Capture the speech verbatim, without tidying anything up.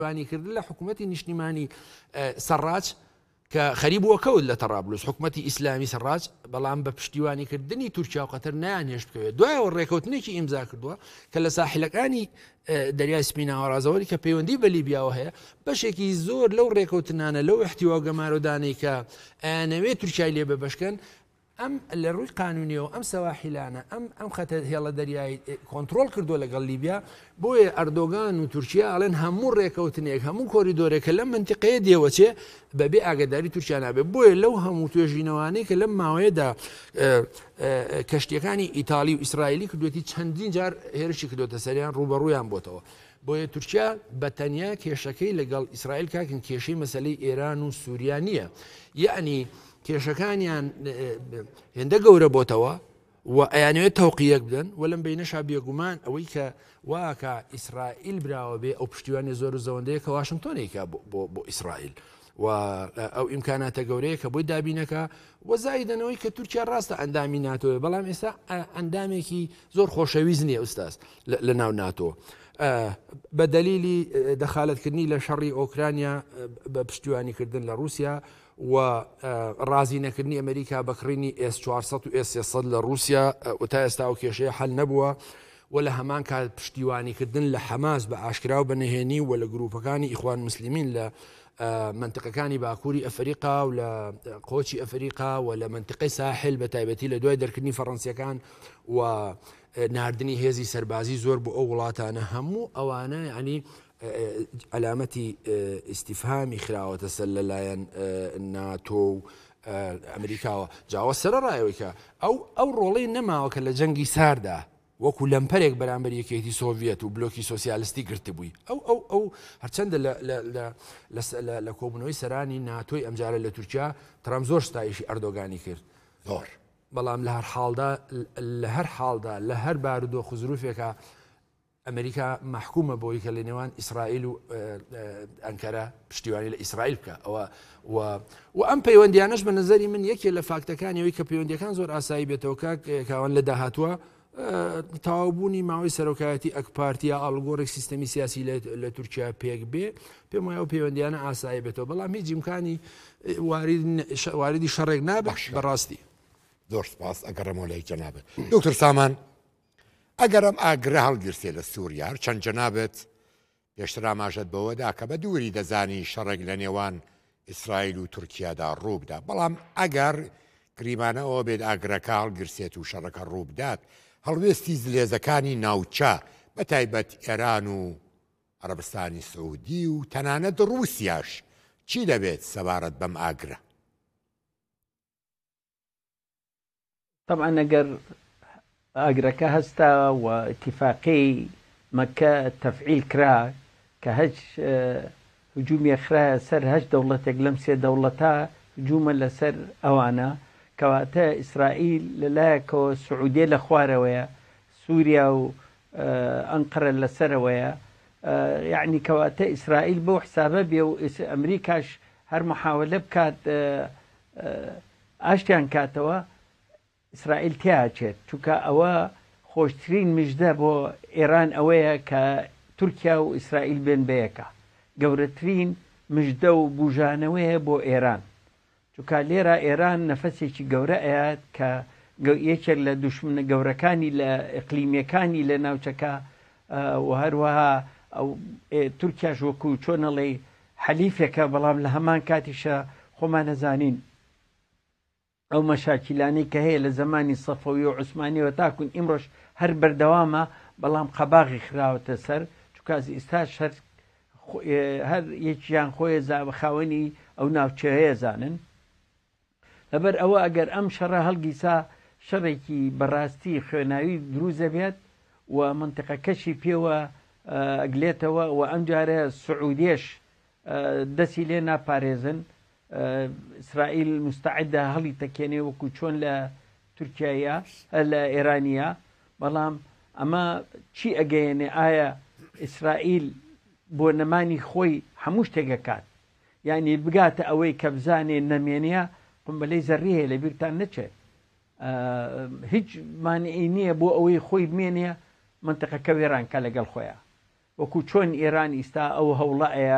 پشتیوانیکردن لە حکوومەتی نیشتیمانی سەرڕاج کە خەریبووە کەوت لە تەڕابلوس حکوومەتی ئیسلامی سەرڕاج بەڵام بە پشتیوانیکردنی تورکیا و قەتەر نایانهێشت بکەوێت دوایەوە ڕێکەوتنێکی ئیمزا کردووە کە لە ساحیلەکانی دەریای سپی ناوەڕازەوەری کە پەیوەندی بە لیبیاوە هەیە بەشێکی زۆر لەو ڕێکەوتنانە لەو احتیوا و گەمارۆدانەی کە ئەیانەوێت تورکیای لێ ببەشکەن ئەم لە ڕووی قانونیەوە ئەم سەواحیلانە ئەم ئەم خەتە هێڵە دەریایی کۆنتترۆل کردو لەگەڵ لیبیا بۆیە ئەردۆگان و تورکیا ئەڵێن هەموو ڕێکەوتنێک هەموو کۆریدۆرێکە لەم منتیقەیە دێوەچێ بەبێ ئاگداری تورکیا نابێت بۆیە لەو هەموو توێژینەوانەی کە لەم ماوەیەدا کەشتیەکانی ئیتالی و ئیسرائیلی کردوێتی چەندین جار هێرشی کردوتە سەریان ڕوبەڕوویان بۆتەوە بۆیە تورکیا بەتەنیا کێشەکەی لەگەڵ ئیسرائیل کاکن کێشەی مەسەلەی ئێران و سووریا نییە یعنی کێشەکانیان هێندە گەورە بۆتەوە و ئەیانوێت تەوقیەک بدەن و لەم بینەشا بێگومان ئەوەی کە واکە ئیسرائیل براوە بێ ئەو پشتیوانی زۆر و زەوەندەیە کە واشنگتۆنێکە بۆ ئیسرائیل و ئەو ئیمکاناتە گەورەیە کە بۆی دابینەکە وەزایدنەوەی کە تورکیا ڕاستە ئەندامی ناتۆیە بەڵام ئێستا ئەندامێکی زۆر خۆشەویست نییە ئوستاس لە ناو ناتۆ بە دەلیلی دەخالەتکردنی لە شەڕی ئۆکرانیا بە پشتیوانیکردن لە رووسیا و ڕازی نەکردنی ئەمریکا بەکڕینی ئێس چوارسەد و ئێس سێسەد لە رووسیا و تا ئێستا و کێشەیە حەل نەبووە و لە هەمان کات پشتیوانیکردن لە حەماس بە ئاشکرا و بەنهێنی و لە گروپەکانی ئیخوان مسلمین لە منطقەکانی باکووری ئەفریقا و لە قۆچی ئەفریقا و لە منطقەی ساحل بە تایبەتی لە دوای دەرکردنی فەڕەنسیەکان و ناردنی هێزی سەربازی زۆر بۆ ئەو وڵاتانە هەموو ئەوانە ینی علامەتی ئیسیفهامی خراوەتە سەر لەلایەن ناتۆ و ئەمریکاوە جاوە سەرڕایەوەیکە ئەو ئەو ڕۆڵەی نەماوە کە لە جەنگی ساردا وەکو لەمپەرێک بەرامبەر یەکێتی سۆڤێت و بلۆکی سۆسیالیستی گرتبووی ئەو ئەو ئەو هەرچەندە لە کۆبوونەوەی سەرانی ناتۆی ئەمجارە لە تورکیا ترام زۆر ستایشی ئەردۆگانی کرد زۆر بەڵام لە هەر حاڵدا لە هەر حاڵدا لە هەر بارودۆ خزروفێکە ئەمریکا محکومە بۆی کە لە نێوان ئیسرائیل و ئەنکەرە پشتیوانی لە ئیسرائیل بکە ئەوە و ئەم پەیوەندیانەش بە نظری من یەکێ لە فاکتەکانیەوەی کە پەیوەندیەکان زۆر ئاسایی بێتەوە کاوان لە داهاتووە تاوابوونی ماوەی سەرۆکایەتی ئەک پارتیا ئاڵگۆڕێک سیستەمی سیاسی لە تورکیا پێک بێ پێم وایە پەیوەندیانە ئاسایی بێتەوە بەڵام هیچ ئیمکانی واردی شەڕێک نابێت بەڕاستی زۆر سپاس ئەگەڕەمەوە لای جەنابێت دکتۆر سامان ئەگەرم ئاگرە هەڵگرسێ لە سووریا چەند جەنابێت پێشتر ئاماژەت بەوەدا کە بە دووری دەزانی شەڕێک لە نێوان ئیسرائیل و تورکیادا ڕووبدا بەڵام ئەگەر گریمانەوە بێت ئاگرەکە هەڵگرسێت و شەڕەکە ڕووبدات هەڵوێستی زلێزەکانی ناوچە بە تایبەت ئێران و عەرەبستانی سەعودی و تەنانەت رووسیاش چی دەبێت سەبارەت بەم ئاگرە؟ طبعا ئەگەر ئاگرەکە هەستا و ئیتیفاقی مەکە تەفعیل کرا کە هەج هجوومی خرایە سەر هەج دەوڵەتێک لەم سێ دەوڵەتە هجوومە لەسەر ئەوانە کەواتە ئیسرائیل لەلایەکەوە سعودیە لە خوارەوەیە سووریا و ئەنقەرە لەسەرەوەیە یعنی کەواتە ئیسرائیل بۆ حسابە بێ و ئەمریکاش هەر محاولە بکات ئاشتیان کاتەوە ئیسرائیل تیاچێت چونکە ئەوە خۆشترین مژدە بۆ ئێران ئەوەیە کە تورکیا و ئیسرائیل بێن بەیەکە گەورەترین مژدە و بوژانەوەیە بۆ ئێران چونکە لێرە ئێران نەفەسێکی گەورە ئەیات کە یەکێک لە دوشمنە گەورەکانی لە ئەقلیمیەکانی لە ناوچەکە و هەروەها تورکیاش وەکو چۆنەڵێ حەلیفێکە بەڵام لە هەمان کاتیشە خۆمان نەزانین ئەو مەشاکیلانەی کە هەیە لە زمانی سەفەوی و عوسمانیەوە تاکون ئیمڕۆژ هەر بەردەوامە بەڵام قەباغی خراوەتە سەر چونکە ئێستاش هەر یەکیان خۆی خاوەنی ئەو ناوچەیە زانن لەبەر ئەوە ئەگەر ئەم شەڕە هەڵگیسا شەڕێکی بەڕاستی خوێناوی دروزە بێت و منتقەکەشی پێوە ئەگلێتەوە و ئەم جارە سعودیش دەستی لێ ناپارێزن ئیسرائیل مستعدە هەڵی تەکێنێ وەکو چۆن لە تورکیایە لە ئێرانیە بەڵام ئەمە چی ئەگەیەنێ ئایا ئیسرائیل بۆ نەمانی خۆی هەموو شتێکەکات یعنی بگاتە ئەوەی کە بزانێ نەمێنە قمبلەی زەڕی هەیە لە بیرتان نەچێت هیچ مانعی نییە بۆ ئەوەی خۆی بمێنێ منتقەکە وێرانکە لەگەڵ خۆیان وەکو چۆن ئێران ئیستا ئەو هەوڵە ئەیە